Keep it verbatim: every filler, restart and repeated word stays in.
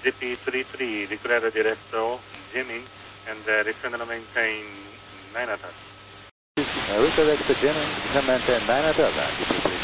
G P three three, declare the restore, jamming, and uh, return and maintain nine at us. Uh, redirect the jamming, and maintain nine at us, G P three three.